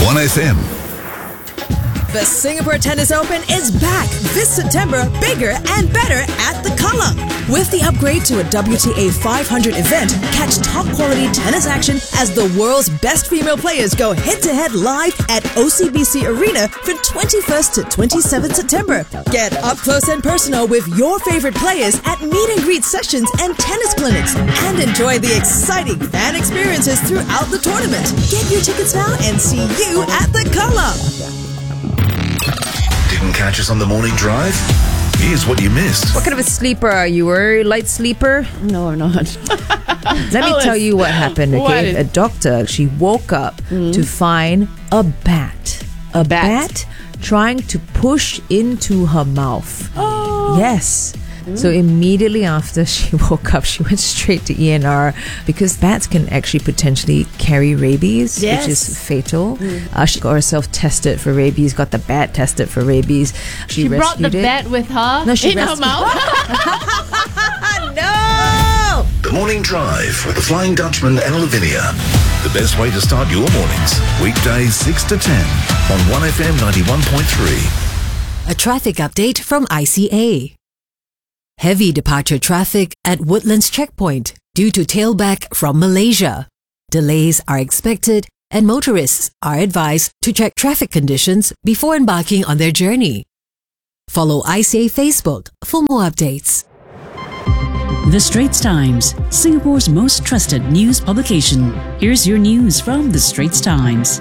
1FM. The Singapore Tennis Open is back this September, bigger and better at the Kallang. With the upgrade to a WTA 500 event, catch top-quality tennis action as the world's best female players go head-to-head live at OCBC Arena from 21st to 27th September. Get up close and personal with your favorite players at meet-and-greet sessions and tennis clinics, and enjoy the exciting fan experiences throughout the tournament. Get your tickets now and see you at the Kallang. Didn't catch us on the morning drive? Here's what you missed. What kind of a sleeper are you? Are you a light sleeper? No, I'm not. Let me tell you what happened, okay? What? A doctor, she woke up to find a bat. A bat trying to push into her mouth. Oh. Yes. So immediately after she woke up, she went straight to ENR because bats can actually potentially carry rabies, Yes. which is fatal. She got herself tested for rabies, got the bat tested for rabies. She brought the rescued it. bat with her No, she in her rescued- mouth. No! The Morning Drive with the Flying Dutchman and Lavinia. The best way to start your mornings. Weekdays 6 to 10 on 1FM 91.3. A traffic update from ICA. Heavy departure traffic at Woodlands Checkpoint due to tailback from Malaysia. Delays are expected and motorists are advised to check traffic conditions before embarking on their journey. Follow ICA Facebook for more updates. The Straits Times, Singapore's most trusted news publication. Here's your news from The Straits Times.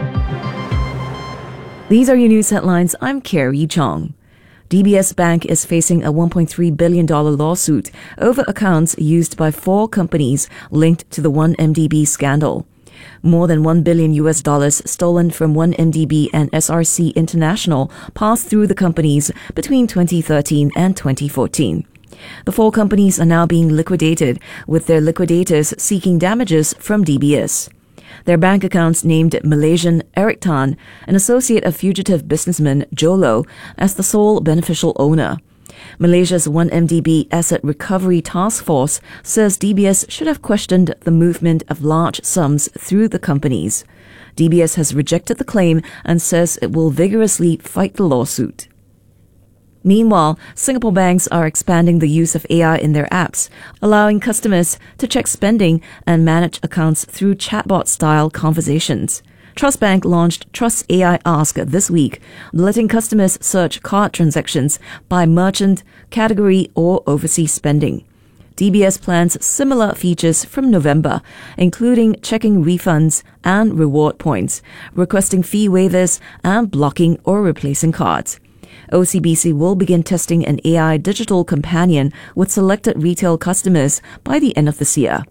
These are your news headlines. I'm Carrie Chong. DBS Bank is facing a $1.3 billion lawsuit over accounts used by 4 companies linked to the 1MDB scandal. More than $1 billion stolen from 1MDB and SRC International passed through the companies between 2013 and 2014. The 4 companies are now being liquidated, with their liquidators seeking damages from DBS. Their bank accounts named Malaysian Eric Tan, an associate of fugitive businessman Jolo, as the sole beneficial owner. Malaysia's 1MDB Asset Recovery Task Force says DBS should have questioned the movement of large sums through the companies. DBS has rejected the claim and says it will vigorously fight the lawsuit. Meanwhile, Singapore banks are expanding the use of AI in their apps, allowing customers to check spending and manage accounts through chatbot-style conversations. Trust Bank launched Trust AI Ask this week, letting customers search card transactions by merchant, category, or overseas spending. DBS plans similar features from November, including checking refunds and reward points, requesting fee waivers, and blocking or replacing cards. OCBC will begin testing an AI digital companion with selected retail customers by the end of this year.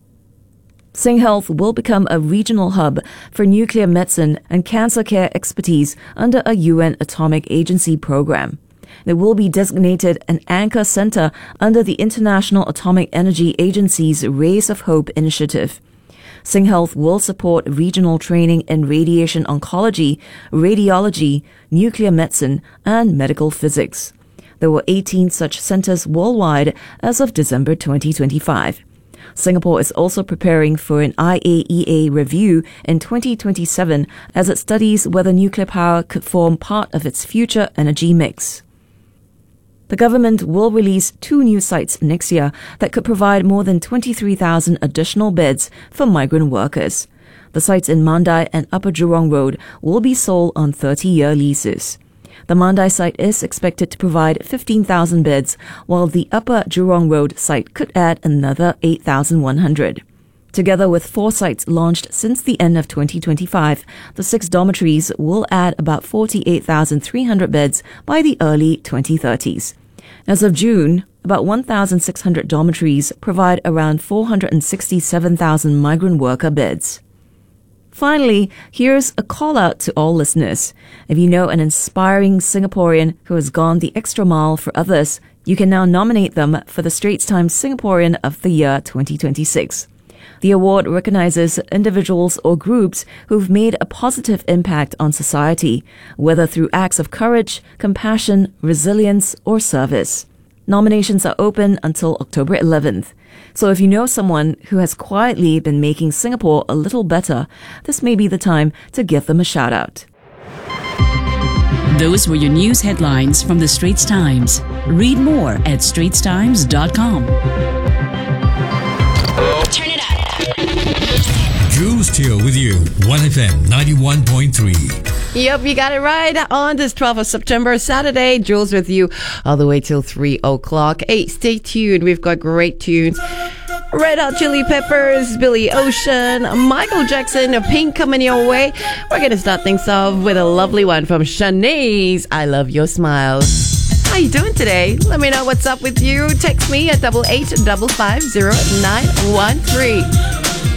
SingHealth will become a regional hub for nuclear medicine and cancer care expertise under a UN Atomic Agency program. It will be designated an anchor center under the International Atomic Energy Agency's Rays of Hope initiative. SingHealth will support regional training in radiation oncology, radiology, nuclear medicine, and medical physics. There were 18 such centers worldwide as of December 2025. Singapore is also preparing for an IAEA review in 2027 as it studies whether nuclear power could form part of its future energy mix. The government will release 2 new sites next year that could provide more than 23,000 additional beds for migrant workers. The sites in Mandai and Upper Jurong Road will be sold on 30-year leases. The Mandai site is expected to provide 15,000 beds, while the Upper Jurong Road site could add another 8,100. Together with 4 sites launched since the end of 2025, the 6 dormitories will add about 48,300 beds by the early 2030s. As of June, about 1,600 dormitories provide around 467,000 migrant worker beds. Finally, here's a call out to all listeners. If you know an inspiring Singaporean who has gone the extra mile for others, you can now nominate them for the Straits Times Singaporean of the Year 2026. The award recognizes individuals or groups who've made a positive impact on society, whether through acts of courage, compassion, resilience, or service. Nominations are open until October 11th. So if you know someone who has quietly been making Singapore a little better, this may be the time to give them a shout out. Those were your news headlines from the Straits Times. Read more at straitstimes.com. Turn it up. Jules Teo with you, 1FM 91.3. Yep, you got it right. On this 12th of September, Saturday, Jules with you all the way till 3 o'clock. Hey, stay tuned. We've got great tunes. Red Hot Chili Peppers, Billy Ocean, Michael Jackson, Pink coming your way. We're going to start things off with a lovely one from Shanae's, I Love Your Smile. How you doing today? Let me know what's up with you. Text me at 88550913.